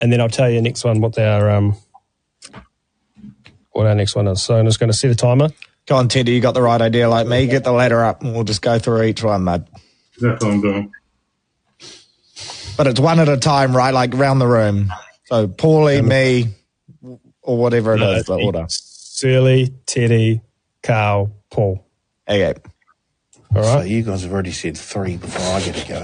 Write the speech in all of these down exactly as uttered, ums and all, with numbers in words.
and then I'll tell you the next one what our um what our next one is. So I'm just going to set a timer. Go on, Teddy, you got the right idea like me. Get the ladder up and we'll just go through each one, mate. Exactly what I'm doing. But it's one at a time, right? Like around the room. So Paulie, um, me, or whatever it no, is, the order. Surly, Teddy, Carl, Paul. Okay. All right. So you guys have already said three before I get to go.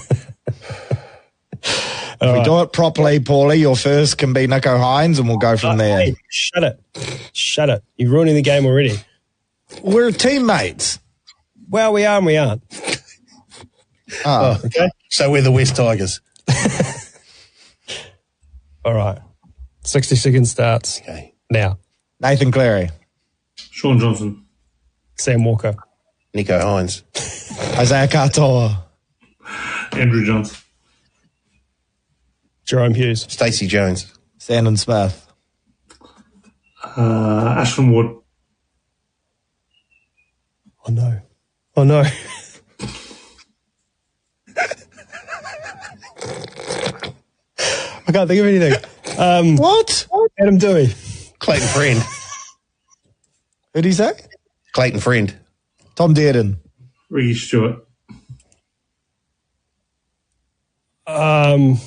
If we right. do it properly, Paulie, your first can be Nico Hines and we'll go from oh, there. Hey, shut it. Shut it. You're ruining the game already. We're teammates. Well, we are and we aren't. Oh, okay. So we're the West Tigers. All right. sixty seconds starts. Okay. Now. Nathan Cleary. Sean Johnson. Sam Walker. Nico Hines. Isaiah Katoa. Andrew Johnson. Jerome Hughes. Stacey Jones. Sandon Smith. Uh, Ashton Wood. Oh, no. Oh, no. I can't think of anything. Um, what? Adam Dewey. Clayton Friend. Who did he say? Clayton Friend. Tom Dearden. Ricky Stewart. Um,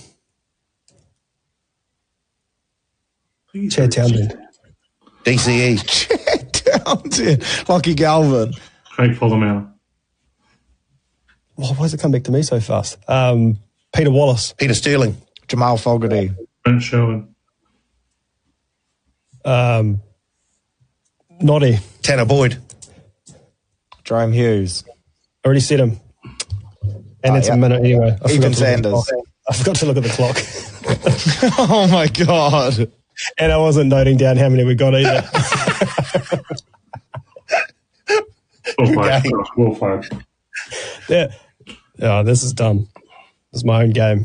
Chad Townsend. D C E. Chad Townsend. Lockie Galvin. Craig Pollamau. Well, why does it come back to me so fast? Um, Peter Wallace. Peter Sterling. Jamal Fogarty. Brent Sherwin. Um, Noddy. Tanner Boyd. Jerome Hughes. Already said him. And oh, it's yeah. a minute anyway. I Ethan Sanders. I forgot to look at the clock. Oh, my God. And I wasn't noting down how many we got either. Well played. Well played. Yeah. Oh, this is dumb. This is my own game.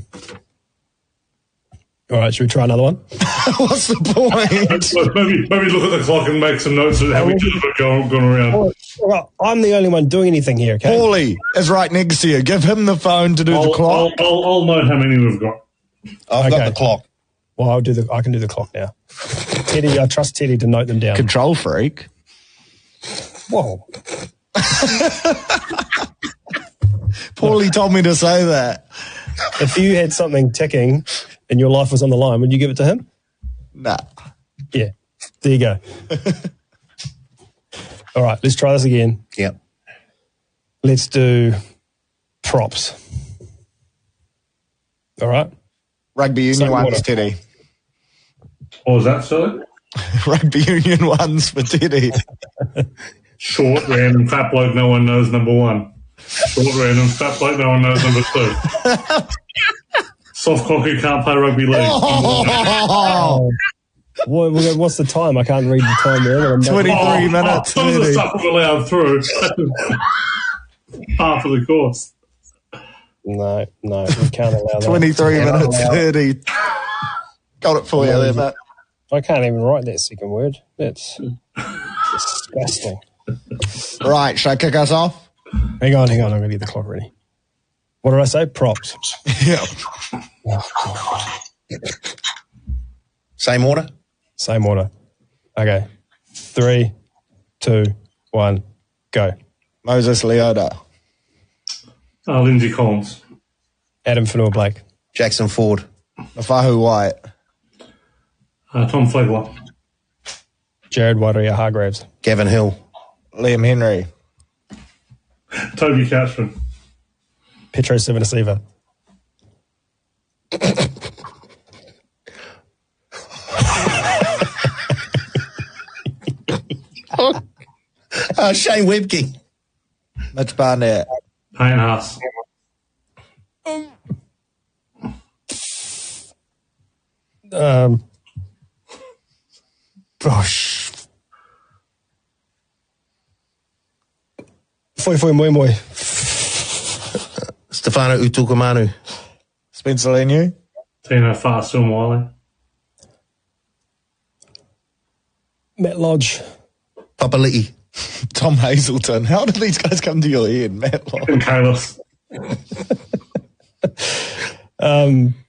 All right, should we try another one? What's the point? maybe, maybe look at the clock and make some notes of how we just gone, gone around. All right, I'm the only one doing anything here, okay? Paulie is right next to you. Give him the phone to do I'll, the clock. I'll, I'll, I'll note how many we've got. I've okay. got the clock. Well, I'll do the. I can do the clock now. Teddy, I trust Teddy to note them down. Control freak. Whoa. Paulie told me to say that. If you had something ticking and your life was on the line, would you give it to him? Nah. Yeah. There you go. All right, let's try this again. Yep. Let's do props. All right. Rugby union Same ones, order. Teddy. What was that, sorry? Rugby union ones for Teddy. Short, random, fat bloke, no one knows number one. Short, random, fat bloke, no one knows number two. Soft cock who can't play rugby league. Oh. What, what's the time? I can't read the time there. twenty-three oh, minutes. Some of the stuff we're allowed through. Half of the course. No, no, we can't allow that. twenty-three minutes, thirty. Got it for you there, Matt. I can't even write that second word. That's disgusting. Right, should I kick us off? Hang on, hang on. I'm going to get the clock ready. What did I say? Props. Yeah. Same order? Same order. Okay. Three, two, one, go. Moses Leota. Uh, Lindsay Collins. Adam Fanua-Blake. Jackson Ford. Mafahu White. Uh, Tom Flegler. Jared Waerea-Hargreaves. Gavin Hill. Liam Henry. Toby Couchman. Petro Civoniceva. uh, Shane Webke. Mitch Barnett. Payne Haas. Um, gosh. Foi Foi Moi Moi. Stefano Utukamanu. Spencer Leniu. Tino Fa'asuamaleaui. Matt Lodge. Papali'i. Tom Hazelton. How did these guys come to your head, Matt Lodge? And Kalis. um,